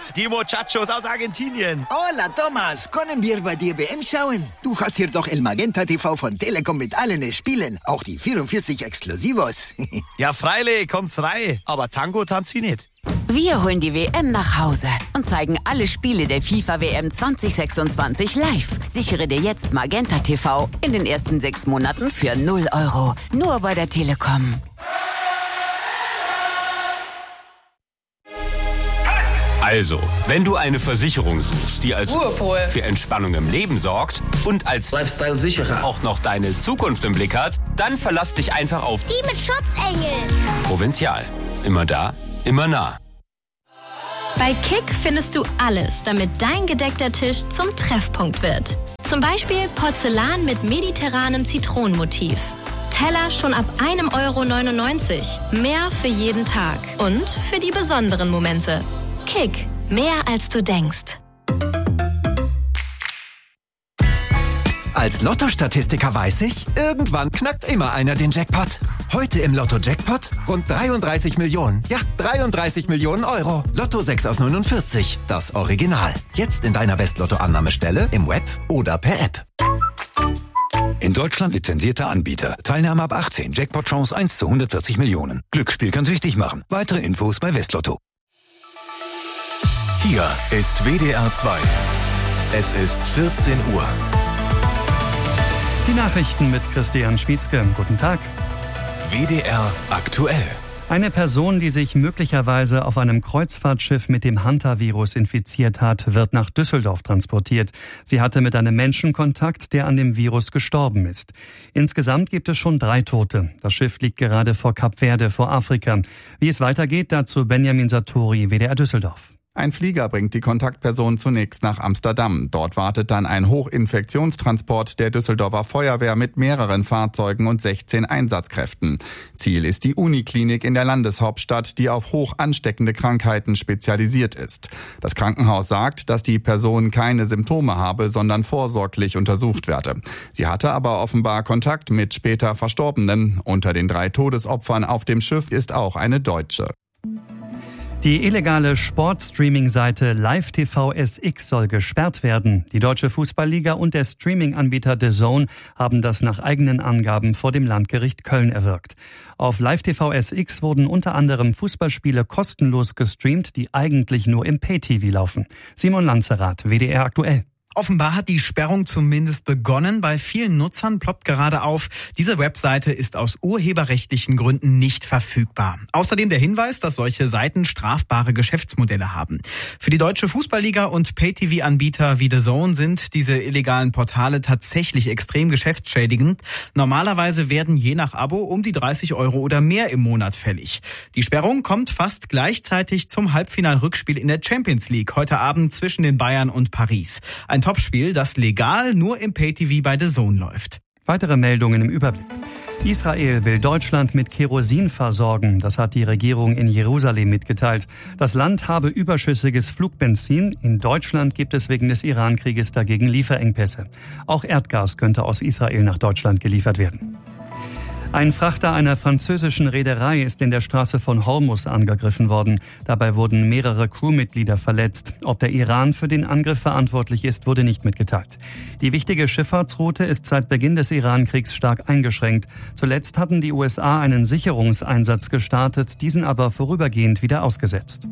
die Muchachos aus Argentinien. Hola, Thomas. Können wir bei dir WM schauen? Du hast hier doch El Magenta TV von Telekom mit allen Spielen. Auch die 44 Exklusivos. Ja, freilich, kommt's rein. Aber Tango tanzt sie nicht. Wir holen die WM nach Hause und zeigen alle Spiele der FIFA WM 2026 live. Sichere dir jetzt Magenta TV in den ersten 6 Monaten für 0 €. Nur bei der Telekom. Also, wenn du eine Versicherung suchst, die als für Entspannung im Leben sorgt und als Lifestyle-Sicherer auch noch deine Zukunft im Blick hat, dann verlass dich einfach auf die mit Schutzengel. Provinzial. Immer da, immer nah. Bei Kick findest du alles, damit dein gedeckter Tisch zum Treffpunkt wird. Zum Beispiel Porzellan mit mediterranem Zitronenmotiv. Teller schon ab 1,99 €. Mehr für jeden Tag und für die besonderen Momente. Kick, mehr als du denkst. Als Lotto-Statistiker weiß ich, irgendwann knackt immer einer den Jackpot. Heute im Lotto-Jackpot rund 33 Millionen. Ja, 33 Millionen €. Lotto 6 aus 49, das Original. Jetzt in deiner West-Lotto-Annahmestelle, im Web oder per App. In Deutschland lizenzierter Anbieter. Teilnahme ab 18. Jackpot-Chance 1 zu 140 Millionen. Glücksspiel kann süchtig machen. Weitere Infos bei Westlotto. Hier ist WDR 2. Es ist 14 Uhr. Die Nachrichten mit Christian Schmietzke. Guten Tag. WDR aktuell. Eine Person, die sich möglicherweise auf einem Kreuzfahrtschiff mit dem Hantavirus infiziert hat, wird nach Düsseldorf transportiert. Sie hatte mit einem Menschen Kontakt, der an dem Virus gestorben ist. Insgesamt gibt es schon 3 Tote. Das Schiff liegt gerade vor Kap Verde, vor Afrika. Wie es weitergeht, dazu Benjamin Satori, WDR Düsseldorf. Ein Flieger bringt die Kontaktperson zunächst nach Amsterdam. Dort wartet dann ein Hochinfektionstransport der Düsseldorfer Feuerwehr mit mehreren Fahrzeugen und 16 Einsatzkräften. Ziel ist die Uniklinik in der Landeshauptstadt, die auf hoch ansteckende Krankheiten spezialisiert ist. Das Krankenhaus sagt, dass die Person keine Symptome habe, sondern vorsorglich untersucht werde. Sie hatte aber offenbar Kontakt mit später Verstorbenen. Unter den 3 Todesopfern auf dem Schiff ist auch eine Deutsche. Die illegale Sportstreaming-Seite LiveTV-SX soll gesperrt werden. Die Deutsche Fußballliga und der Streaming-Anbieter DAZN haben das nach eigenen Angaben vor dem Landgericht Köln erwirkt. Auf LiveTV-SX wurden unter anderem Fußballspiele kostenlos gestreamt, die eigentlich nur im Pay-TV laufen. Simon Lanzerath, WDR aktuell. Offenbar hat die Sperrung zumindest begonnen. Bei vielen Nutzern ploppt gerade auf, diese Webseite ist aus urheberrechtlichen Gründen nicht verfügbar. Außerdem der Hinweis, dass solche Seiten strafbare Geschäftsmodelle haben. Für die Deutsche Fußballliga und Pay-TV-Anbieter wie DAZN sind diese illegalen Portale tatsächlich extrem geschäftsschädigend. Normalerweise werden je nach Abo um die 30 € oder mehr im Monat fällig. Die Sperrung kommt fast gleichzeitig zum Halbfinal-Rückspiel in der Champions League heute Abend zwischen den Bayern und Paris. Ein Topspiel, das legal nur im Pay-TV bei DAZN läuft. Weitere Meldungen im Überblick. Israel will Deutschland mit Kerosin versorgen. Das hat die Regierung in Jerusalem mitgeteilt. Das Land habe überschüssiges Flugbenzin. In Deutschland gibt es wegen des Iran-Krieges dagegen Lieferengpässe. Auch Erdgas könnte aus Israel nach Deutschland geliefert werden. Ein Frachter einer französischen Reederei ist in der Straße von Hormuz angegriffen worden. Dabei wurden mehrere Crewmitglieder verletzt. Ob der Iran für den Angriff verantwortlich ist, wurde nicht mitgeteilt. Die wichtige Schifffahrtsroute ist seit Beginn des Iran-Kriegs stark eingeschränkt. Zuletzt hatten die USA einen Sicherungseinsatz gestartet, diesen aber vorübergehend wieder ausgesetzt.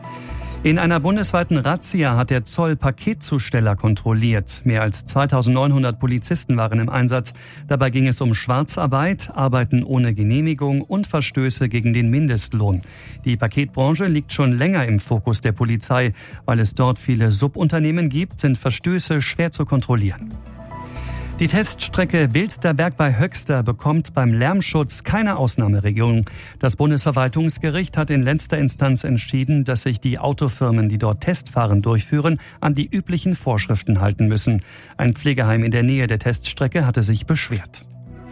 In einer bundesweiten Razzia hat der Zoll Paketzusteller kontrolliert. Mehr als 2.900 Polizisten waren im Einsatz. Dabei ging es um Schwarzarbeit, Arbeiten ohne Genehmigung und Verstöße gegen den Mindestlohn. Die Paketbranche liegt schon länger im Fokus der Polizei. Weil es dort viele Subunternehmen gibt, sind Verstöße schwer zu kontrollieren. Die Teststrecke Bilsterberg bei Höxter bekommt beim Lärmschutz keine Ausnahmeregelung. Das Bundesverwaltungsgericht hat in letzter Instanz entschieden, dass sich die Autofirmen, die dort Testfahren durchführen, an die üblichen Vorschriften halten müssen. Ein Pflegeheim in der Nähe der Teststrecke hatte sich beschwert.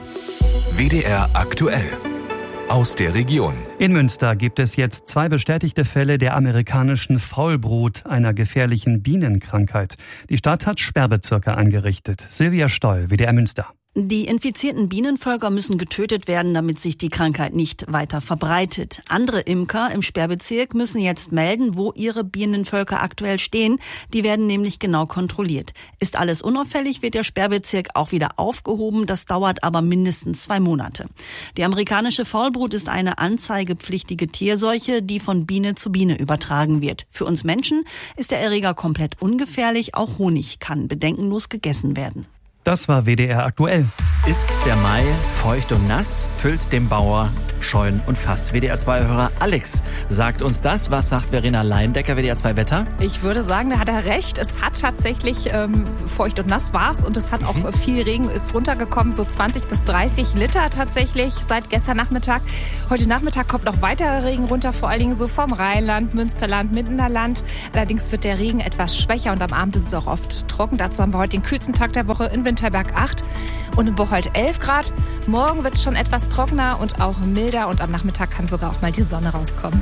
WDR aktuell. Aus der Region. In Münster gibt es jetzt 2 bestätigte Fälle der amerikanischen Faulbrut, einer gefährlichen Bienenkrankheit. Die Stadt hat Sperrbezirke eingerichtet. Silvia Stoll, WDR Münster. Die infizierten Bienenvölker müssen getötet werden, damit sich die Krankheit nicht weiter verbreitet. Andere Imker im Sperrbezirk müssen jetzt melden, wo ihre Bienenvölker aktuell stehen. Die werden nämlich genau kontrolliert. Ist alles unauffällig, wird der Sperrbezirk auch wieder aufgehoben. Das dauert aber mindestens 2 Monate. Die amerikanische Faulbrut ist eine anzeigepflichtige Tierseuche, die von Biene zu Biene übertragen wird. Für uns Menschen ist der Erreger komplett ungefährlich. Auch Honig kann bedenkenlos gegessen werden. Das war WDR aktuell. Ist der Mai feucht und nass, füllt dem Bauer Scheunen und Fass. WDR2-Hörer Alex sagt uns das. Was sagt Verena Leindecker, WDR2 Wetter? Ich würde sagen, da hat er recht. Es hat tatsächlich feucht und nass war's und es hat auch viel Regen ist runtergekommen, so 20 bis 30 Liter tatsächlich seit gestern Nachmittag. Heute Nachmittag kommt noch weiterer Regen runter, vor allen Dingen so vom Rheinland, Münsterland, Mittenland. Allerdings wird der Regen etwas schwächer und am Abend ist es auch oft trocken. Dazu haben wir heute den kühlsten Tag der Woche in Winterberg 8 und in Bocholt 11 Grad. Morgen wird es schon etwas trockener und auch milder und am Nachmittag kann sogar auch mal die Sonne rauskommen.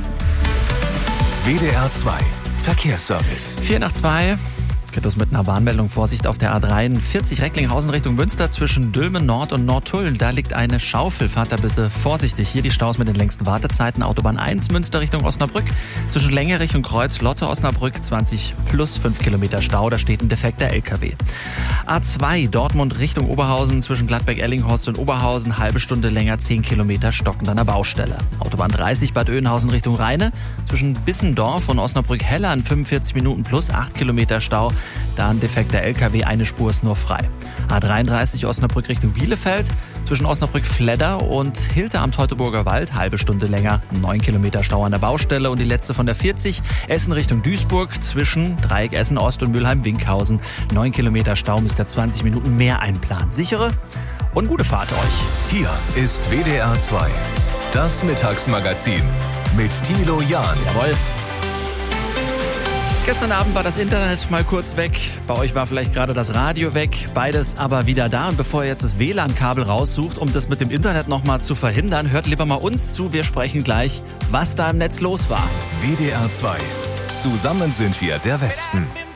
WDR 2 Verkehrsservice. 4:02. Geht los mit einer Warnmeldung. Vorsicht auf der A43 Recklinghausen Richtung Münster zwischen Dülmen Nord und Nordtulln. Da liegt eine Schaufel. Fahrt da bitte vorsichtig. Hier die Staus mit den längsten Wartezeiten. Autobahn 1 Münster Richtung Osnabrück. Zwischen Längerich und Kreuz Lotte Osnabrück 20 plus 5 Kilometer Stau. Da steht ein defekter LKW. A2 Dortmund Richtung Oberhausen zwischen Gladbeck-Ellinghorst und Oberhausen. Halbe Stunde länger 10 Kilometer stockend an der Baustelle. Autobahn 30 Bad Oeynhausen Richtung Rheine. Zwischen Bissendorf und Osnabrück-Hellern 45 Minuten plus 8 Kilometer Stau. Da ein defekter LKW, eine Spur ist nur frei. A33 Osnabrück Richtung Bielefeld. Zwischen Osnabrück-Fledder und Hilter am Teutoburger Wald. Halbe Stunde länger, 9 Kilometer Stau an der Baustelle. Und die letzte von der 40 Essen Richtung Duisburg. Zwischen Dreieck Essen Ost und Mülheim-Winkhausen. 9 Kilometer Stau, müsst ihr 20 Minuten mehr einplanen. Sichere und gute Fahrt euch. Hier ist WDR 2. Das Mittagsmagazin mit Thilo Jahn. Jawohl. Gestern Abend war das Internet mal kurz weg. Bei euch war vielleicht gerade das Radio weg. Beides aber wieder da. Und bevor ihr jetzt das WLAN-Kabel raussucht, um das mit dem Internet nochmal zu verhindern, hört lieber mal uns zu. Wir sprechen gleich, was da im Netz los war. WDR 2. Zusammen sind wir der Westen.